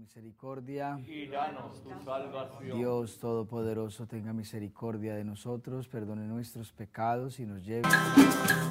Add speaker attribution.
Speaker 1: misericordia.
Speaker 2: Y danos tu salvación.
Speaker 1: Dios Todopoderoso, tenga misericordia de nosotros, perdone nuestros pecados y nos lleve